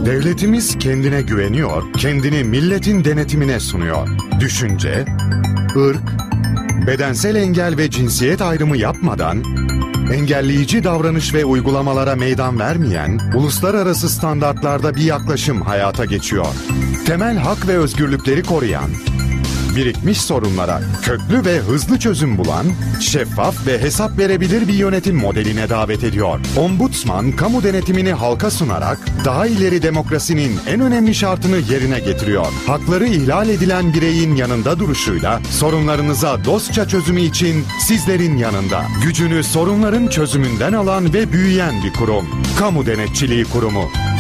Devletimiz kendine güveniyor, kendini milletin denetimine sunuyor. Düşünce, ırk, bedensel engel ve cinsiyet ayrımı yapmadan, engelleyici davranış ve uygulamalara meydan vermeyen, uluslararası standartlarda bir yaklaşım hayata geçiyor. Temel hak ve özgürlükleri koruyan, birikmiş sorunlara köklü ve hızlı çözüm bulan, şeffaf ve hesap verebilir bir yönetim modeline davet ediyor. Ombudsman, kamu denetimini halka sunarak daha ileri demokrasinin en önemli şartını yerine getiriyor. Hakları ihlal edilen bireyin yanında duruşuyla sorunlarınıza dostça çözümü için sizlerin yanında. Gücünü sorunların çözümünden alan ve büyüyen bir kurum. Kamu Denetçiliği Kurumu.